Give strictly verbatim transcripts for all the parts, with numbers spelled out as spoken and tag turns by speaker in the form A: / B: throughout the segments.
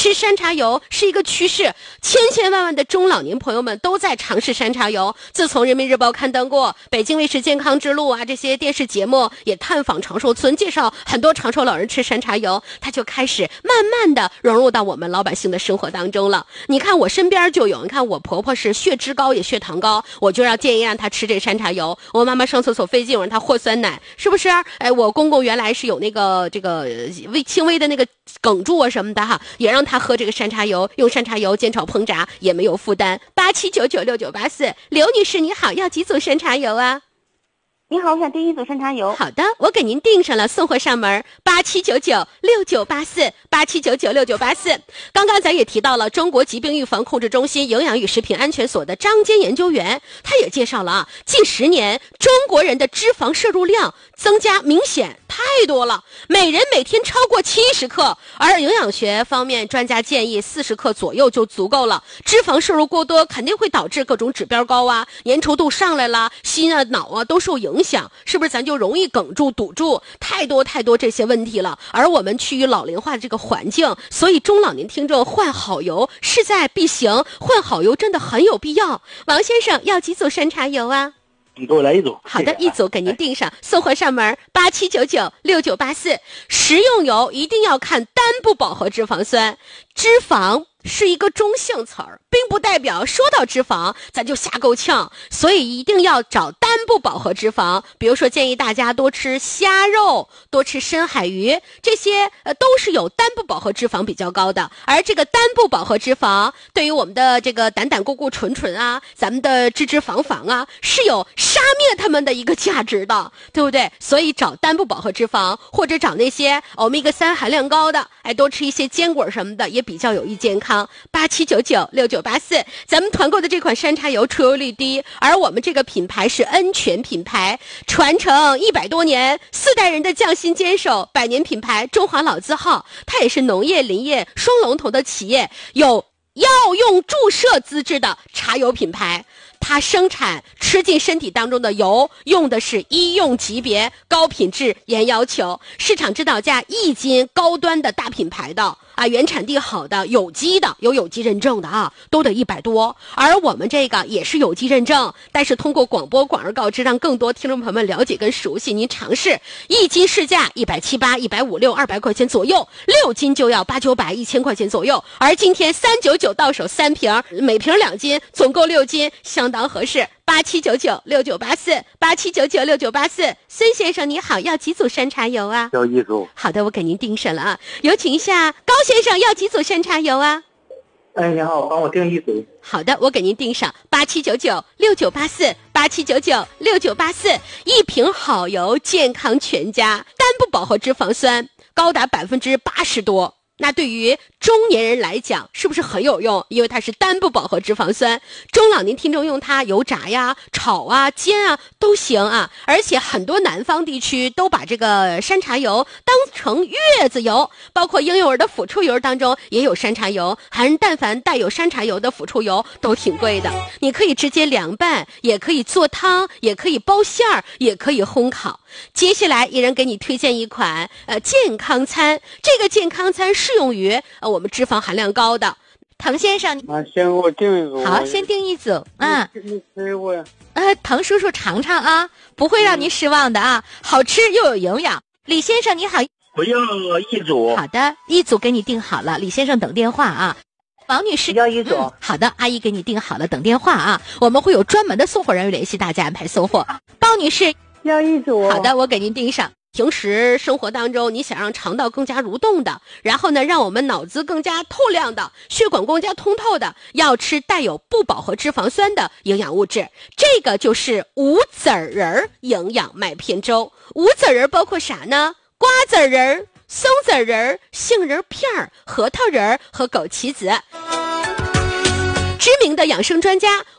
A: 吃山茶油是一个趋势，千千万万的中老年朋友们都在尝试山茶油。自从人民日报刊登过北京卫视健康之路啊这些电视节目也探访长寿村，介绍很多长寿老人吃山茶油，它就开始慢慢的融入到我们老百姓的生活当中了。你看我身边就有，你看我婆婆是血脂高也血糖高，我就要建议让她吃这山茶油。我妈妈上厕所费劲，我让她喝酸奶，是不是？哎，我公公原来是有那个这个微轻微的那个梗住啊什么的哈，也让他喝这个山茶油，用山茶油煎炒烹炸也没有负担。八七九九六九八四，刘女士你好，要几组山茶油啊？
B: 你好，我想订一组山茶油。
A: 好的，我给您订上了，送货上门。八七九九六九八四，八七九九六九八四。刚刚咱也提到了中国疾病预防控制中心营养与食品安全所的张坚研究员，他也介绍了啊，近十年中国人的脂肪摄入量增加明显太多了，每人每天超过七十克，而营养学方面专家建议四十克左右就足够了。脂肪摄入过多肯定会导致各种指标高啊，粘稠度上来了，心啊脑啊都受影响，是不是咱就容易梗住堵住，太多太多这些问题了。而我们趋于老龄化的这个环境，所以中老年听众换好油势在必行，换好油真的很有必要。王先生要几组山茶油啊？
C: 你给我来一组。
A: 好的，一组给您订上，送货上门。八七九九六九八四。食用油一定要看单不饱和脂肪酸，脂肪是一个中性词儿，并不代表说到脂肪咱就瞎够呛，所以一定要找单不饱和脂肪。比如说建议大家多吃虾肉，多吃深海鱼，这些呃都是有单不饱和脂肪比较高的。而这个单不饱和脂肪对于我们的这个胆胆固固醇醇啊，咱们的脂脂肪肪啊，是有杀灭它们的一个价值的，对不对？所以找单不饱和脂肪，或者找那些欧米伽三含量高的，哎，多吃一些坚果什么的也比较有益健康。八七九九六九八四。咱们团购的这款山茶油出油率低，而我们这个品牌是恩泉品牌，传承一百多年，四代人的匠心坚守，百年品牌，中华老字号。它也是农业林业双龙头的企业，有药用注射资质的茶油品牌。它生产吃进身体当中的油，用的是医用级别高品质严要求，市场指导价一斤，高端的大品牌的啊，原产地好的，有机的，有有机认证的啊，都得一百多。而我们这个也是有机认证，但是通过广播广而告之，让更多听众朋友们了解跟熟悉。您尝试一斤市价一百七八、一百五六、二百块钱左右，六斤就要八九百、一千块钱左右。而今天三九九到手三瓶，每瓶两斤，总共六斤，相当合适。八七九九六九八四，八七九九六九八四。孙先生你好，要几组山茶油啊？
C: 要一组。
A: 好的，我给您订上了啊。有请一下高先生，要几组山茶油啊？
C: 哎，你好，帮我订一组。
A: 好的，我给您订上。八七九九六九八四，八七九九六九八四。一瓶好油，健康全家，单不饱和脂肪酸高达百分之八十多。那对于中年人来讲是不是很有用？因为它是单不饱和脂肪酸，中老年听众用它油炸呀、炒啊、煎啊都行啊。而且很多南方地区都把这个山茶油当成月子油，包括婴幼儿的辅助油当中也有山茶油，含但凡带有山茶油的辅助油都挺贵的。你可以直接凉拌，也可以做汤，也可以包馅儿，也可以烘烤。接下来一人给你推荐一款呃健康餐，这个健康餐适用于呃我们脂肪含量高的。滕先生，
C: 啊，先给我订一组。
A: 好，先订一组啊。
C: 你吃过呀？
A: 呃，滕叔叔尝尝啊，不会让您失望的啊，好吃又有营养。李先生你好，
C: 我要一组。
A: 好的，一组给你订好了，李先生等电话啊。王女士
B: 要一组、
A: 嗯、好的，阿姨给你订好了，等电话啊，我们会有专门的送货人员联系大家安排送货。包女士
B: 要一组。
A: 好的，我给您订上。平时生活当中，你想让肠道更加蠕动的，然后呢，让我们脑子更加透亮的，血管更加通透的，要吃带有不饱和脂肪酸的营养物质。这个就是无籽仁营养麦片粥。无籽仁包括啥呢？瓜子仁、松子仁、杏仁片、核桃仁和枸杞子。知名的养生专家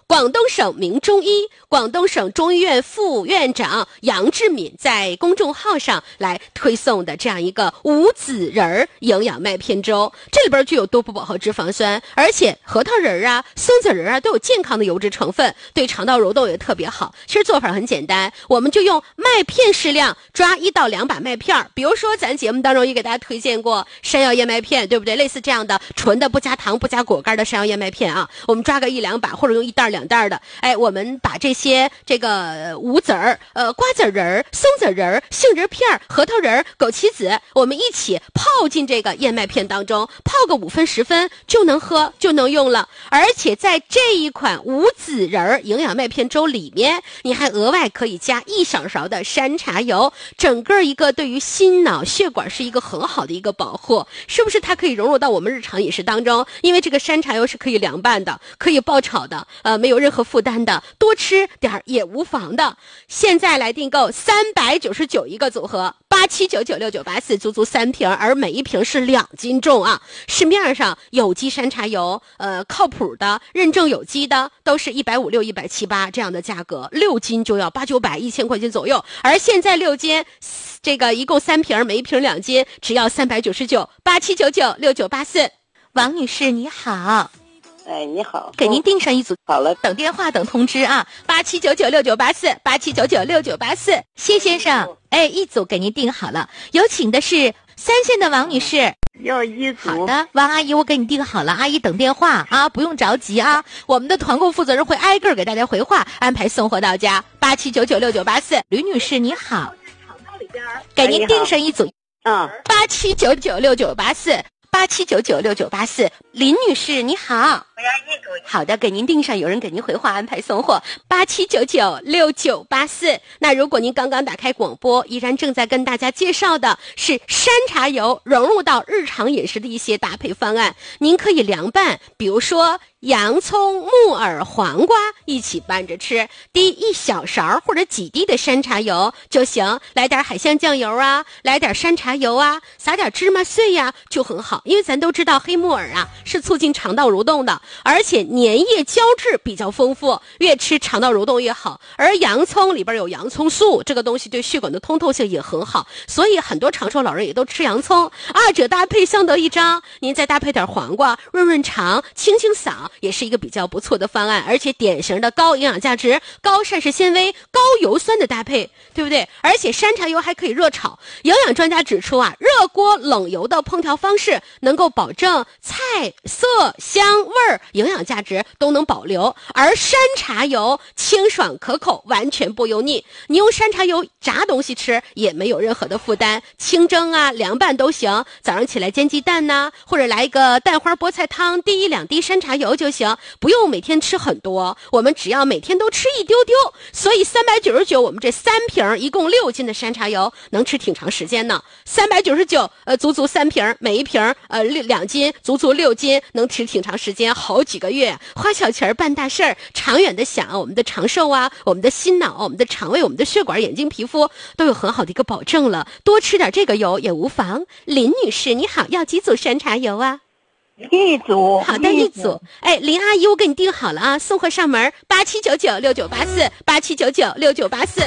A: 广东省名中医、广东省中医院副院长杨志敏在公众号上来推送的这样一个无籽仁营养麦片粥，这里边具有多不饱和脂肪酸，而且核桃仁啊、松子仁啊都有健康的油脂成分，对肠道蠕动也特别好。其实做法很简单，我们就用麦片适量抓一到两把麦片，比如说咱节目当中也给大家推荐过山药燕麦片，对不对？类似这样的纯的不加糖不加果干的山药燕麦片啊，我们抓个一两把，或者用一袋两袋的，哎，我们把这些这个无籽儿、呃瓜子仁、松子仁、杏仁片、核桃仁、枸杞子，我们一起泡进这个燕麦片当中，泡个五分十分就能喝就能用了。而且在这一款无籽仁营养麦片粥里面，你还额外可以加一小勺的山茶油，整个一个对于心脑血管是一个很好的一个保护，是不是？它可以融入到我们日常饮食当中，因为这个山茶油是可以凉拌的，可以爆炒的，呃，没有任何负担的，多吃点也无妨的。现在来订购三百九十九一个组合，八七九九六九八四，足足三瓶，而每一瓶是两斤重啊！市面上有机山茶油，呃，靠谱的、认证有机的，都是一百五六、一百七八这样的价格，六斤就要八九百、一千块钱左右。而现在六斤，这个一共三瓶，每一瓶两斤，只要三百九十九，八七九九六九八四。王女士你好。
B: 哎，你好，
A: 给您订上一组。
B: 好了，
A: 等电话等通知啊，八七九九六九八四，八七九九六九八四。谢先生，哎，一组给您订好了。有请的是三线的王女士。
B: 要一组。
A: 好的，王阿姨，我给你订好了，阿姨等电话啊，不用着急啊，我们的团购负责人会挨个给大家回话，安排送货到家。八七九九六九八四。吕女士你好，给您订上一组。
B: 嗯，
A: 八七九九六九八四。八七九九六九八四。林女士你好，
B: 我要一组。
A: 好的，给您订上，有人给您回话安排送货。八七九九六九八四。那如果您刚刚打开广播，依然正在跟大家介绍的是山茶油融入到日常饮食的一些搭配方案，您可以凉拌，比如说洋葱、木耳、黄瓜一起拌着吃，滴一小勺或者几滴的山茶油就行，来点海鲜酱油啊，来点山茶油啊，撒点芝麻碎呀、啊，就很好。因为咱都知道黑木耳啊是促进肠道蠕动的，而且粘液胶质比较丰富，越吃肠道蠕动越好。而洋葱里边有洋葱素，这个东西对血管的通透性也很好，所以很多长寿老人也都吃洋葱，二者搭配相得益彰。您再搭配点黄瓜，润润肠，清清嗓，也是一个比较不错的方案，而且典型的高营养价值、高膳食纤维、高油酸的搭配，对不对？而且山茶油还可以热炒。营养专家指出啊，热锅冷油的烹调方式能够保证菜色香味儿、营养价值都能保留，而山茶油清爽可口，完全不油腻。你用山茶油炸东西吃也没有任何的负担，清蒸啊、凉拌都行。早上起来煎鸡蛋呐、啊，或者来一个蛋花菠菜汤，滴一两滴山茶油就行，不用每天吃很多，我们只要每天都吃一丢丢。所以三百九十九，我们这三瓶一共六斤的山茶油能吃挺长时间呢。三百九十九，呃，足足三瓶，每一瓶呃两斤，足足六斤，能吃挺长时间，好几个月。花小钱办大事儿，长远的想，我们的长寿啊，我们的心脑、我们的肠胃、我们的血管、眼睛、皮肤都有很好的一个保证了。多吃点这个油也无妨。林女士你好，要几组山茶油啊？
B: 一组。
A: 好的，一组。哎，林阿姨，我给你订好了啊，送货上门，八七九九六九八四，八七九九六九八四。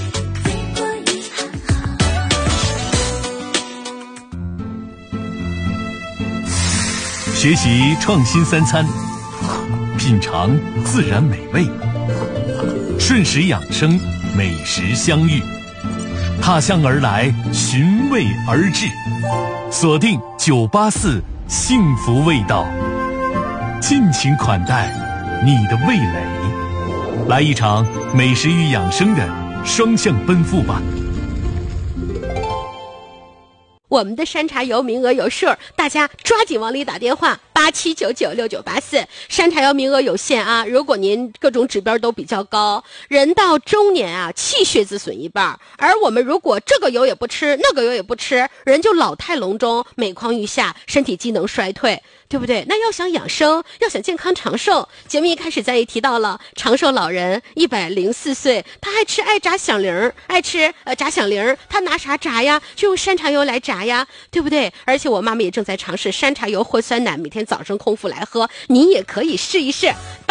D: 学习创新三餐，品尝自然美味，顺时养生，美食相遇，踏向而来，寻味而至，锁定九八四幸福味道，尽情款待你的味蕾，来一场美食与养生的双向奔赴吧。
A: 我们的山茶油名额有数，大家抓紧往里打电话，八七九九六九八四。山茶油名额有限啊，如果您各种指标都比较高，人到中年啊，气血自损一半，而我们如果这个油也不吃，那个油也不吃，人就老态龙钟，每况愈下，身体机能衰退，对不对？那要想养生，要想健康长寿，节目一开始咱也提到了，长寿老人一百零四岁，他爱吃爱炸响铃，爱吃呃炸响铃，他拿啥炸呀？就用山茶油来炸呀，对不对？而且我妈妈也正在尝试山茶油或酸奶，每天早上空腹来喝，你也可以试一试。八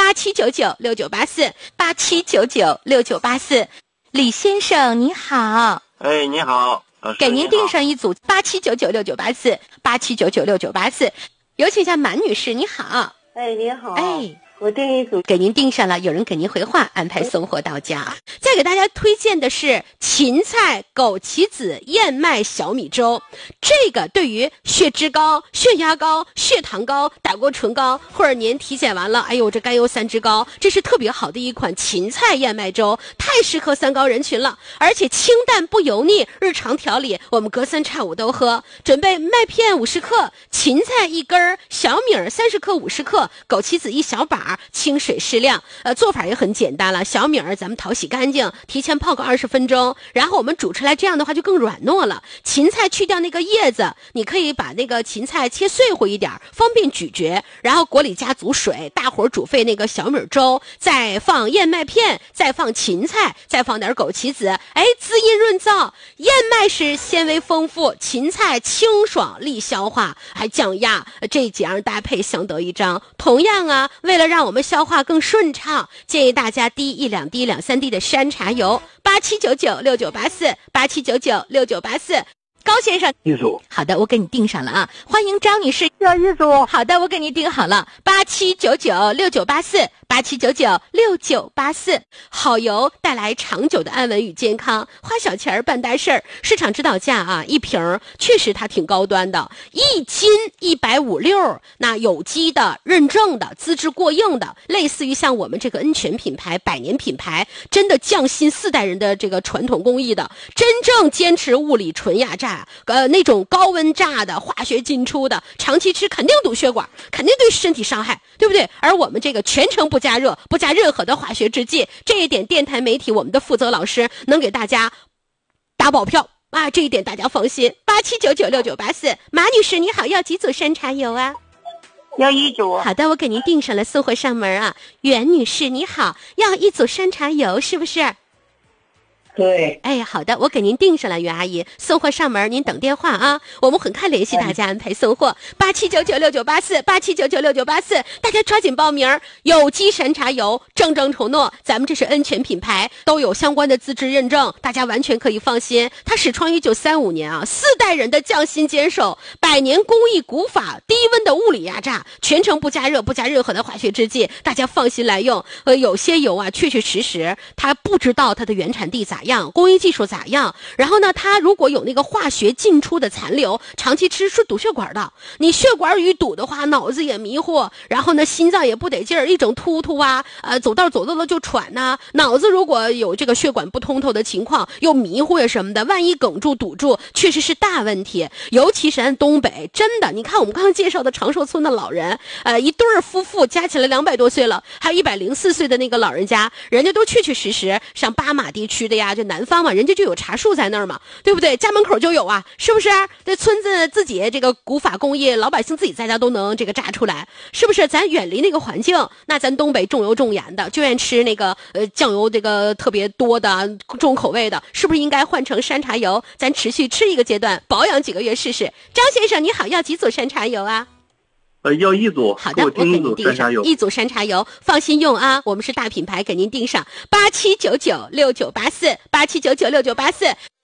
A: 八七九九六九八四八七九九六九八四。李先生你好，
C: 哎，你好，老师，
A: 给您订上一组八七九九六九八四八七九九六九八四。有请一下满女士，你好。
B: 哎，你好。
A: 哎，
B: 我订一组，
A: 给您订上了，有人给您回话，安排送货到家。再给大家推荐的是芹菜枸杞子燕麦小米粥，这个对于血脂高、血压高、血糖高、胆固醇高，或者您体检完了，哎呦这甘油三酯高，这是特别好的一款芹菜燕麦粥，太适合三高人群了，而且清淡不油腻，日常调理，我们隔三差五都喝。准备麦片五十克，芹菜一根，小米儿三十克五十克，枸杞子一小把，清水适量。呃，做法也很简单了，小米儿咱们淘洗干净，提前泡个二十分钟，然后我们煮出来，这样的话就更软糯了。芹菜去掉那个叶子，你可以把那个芹菜切碎乎一点，方便咀嚼，然后锅里加足水，大火煮沸那个小米粥，再放燕麦片，再放芹菜，再放点枸杞子，哎，滋阴润燥。燕麦是纤维丰富，芹菜清爽利消化，还降压，这几样搭配相得益彰。同样啊，为了让我们消化更顺畅，建议大家滴一两滴两三滴的山茶油。八七九九六九八四八七九九六九八四。高先生，
C: 一组。
A: 好的，我给你订上了啊。欢迎张女士，
C: 要一组。
A: 好的，我给你订好了。八七九九六九八四八七九九六九八四。好油带来长久的安稳与健康，花小钱办大事儿。市场指导价啊，一瓶确实它挺高端的，一斤一百五六，那有机的、认证的、资质过硬的，类似于像我们这个恩泉品牌、百年品牌，真的匠心四代人的这个传统工艺的，真正坚持物理纯压榨。呃，那种高温炸的、化学进出的，长期吃肯定堵血管，肯定对身体伤害，对不对？而我们这个全程不加热，不加任何的化学制剂，这一点电台媒体我们的负责老师能给大家打保票啊，这一点大家放心。八七九九六九八四。马女士你好，要几组山茶油啊？
B: 要一组。
A: 好的，我给您订上了，送货上门啊。袁女士你好，要一组山茶油是不是？
B: 对，
A: 哎，好的，我给您订上了，袁阿姨，送货上门，您等电话啊，我们很快联系大家安排送货。八七九九六九八四八七九九六九八四，大家抓紧报名。有机山茶油，正正承诺，咱们这是恩泉品牌，都有相关的资质认证，大家完全可以放心。它始创一九三五年啊，四代人的匠心坚守，百年工艺古法，低温的物理压榨，全程不加热，不加任何的化学制剂，大家放心来用。呃，有些油啊，确确实实它不知道它的原产地咋样，工艺技术咋样，然后呢它如果有那个化学进出的残留，长期吃是堵血管的。你血管淤堵的话，脑子也迷糊，然后呢心脏也不得劲儿，一整突突啊，呃走道走到了就喘呐、啊。脑子如果有这个血管不通透的情况，又迷糊呀什么的，万一梗住堵住，确实是大问题。尤其是咱东北，真的，你看我们刚刚介绍的长寿村的老人，呃一对儿夫妇加起来两百多岁了，还有一百零四岁的那个老人家，人家都确确实实上巴马地区的呀，就南方嘛，人家就有茶树在那儿嘛，对不对？家门口就有啊，是不是？这村子自己这个古法工艺，老百姓自己在家都能这个榨出来，是不是？咱远离那个环境，那咱东北重油重盐的，就愿吃那个呃酱油这个特别多的重口味的，是不是应该换成山茶油？咱持续吃一个阶段，保养几个月试试。张先生你好，要几组山茶油啊？
C: 呃，要一组。
A: 好的，我给您订上一组山茶油，放心用啊，我们是大品牌，给您订上八七九九六九八四八七九九六九八四。